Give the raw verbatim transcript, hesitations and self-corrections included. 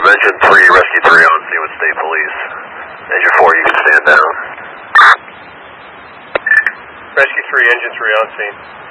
Engine three, Rescue three on scene with State Police. Engine four, you can stand down. Rescue three, Engine three on scene.